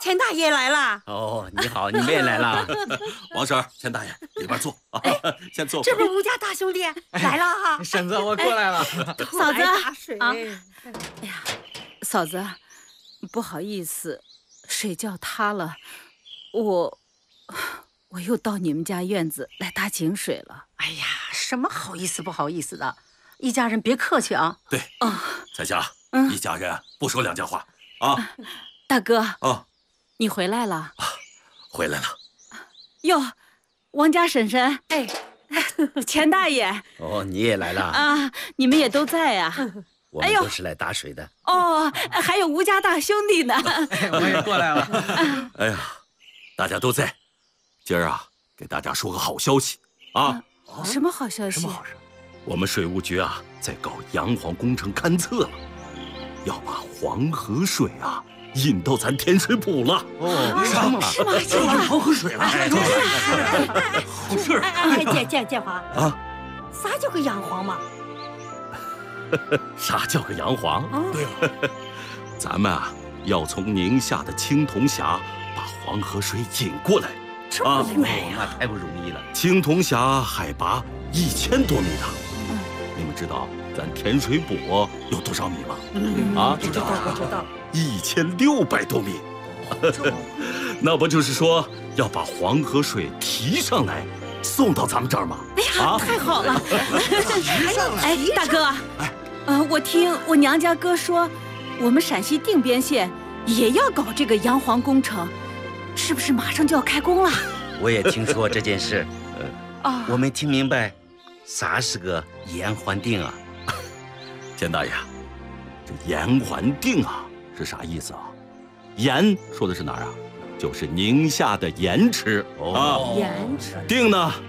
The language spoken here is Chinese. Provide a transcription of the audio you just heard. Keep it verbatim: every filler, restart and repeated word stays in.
钱大爷来了。 哦，你好，你们也来了。 王婶、钱大爷，里边坐啊，先坐。 这不是吴家大兄弟来了哈？ 婶子，我过来了。 嫂子啊， 哎呀，嫂子，不好意思，水窖塌了，我我又到你们家院子来打井水了。 哎呀，什么好意思不好意思的，一家人别客气啊。 对， 啊， 彩霞， 嗯一家人不说两家话啊。 大哥， 啊， 你回来了？ 回来了。 哟，王家婶婶， 哎， 钱大爷哦，你也来了。 啊，你们也都在呀、 我们都是来打水的。 哦，还有吴家大兄弟呢。 我也过来了。 哎呀，大家都在，今儿啊，给大家说个好消息啊！ 什么好消息？ 什么好事？ 我们水务局啊，在搞洋黄工程勘测了，要把黄河水啊引到咱天水浦了。 哦， 是吗？是吗？是吗？ 黄河水了。 好事儿哎，建建建华啊！ 啥叫个洋黄嘛？ 啥叫个洋黄？ 对了， 咱们啊，要从宁夏的青铜峡把黄河水引过来。 这啊么远那太不容易了。 青铜峡海拔一千多米呢，你们知道咱天水浦有多少米吗？啊， 知道我知道。 一千六百多米。那不就是说要把黄河水提上来，送到咱们这儿吗？ 哎呀， 啊太好了！ 提上来。 哎，大哥，呃，我听我娘家哥说，我们陕西定边县也要搞这个洋黄工程，是不是马上就要开工了？ 我也听说这件事， 啊， 我没听明白，啥是个盐环定啊？ 钱大爷，这盐环定啊是啥意思啊？盐说的是哪儿啊？就是宁夏的盐池啊。 盐池定呢